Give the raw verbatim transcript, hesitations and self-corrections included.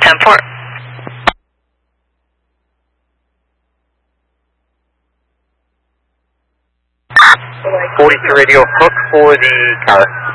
ten four. forty-two radio, hook for the car.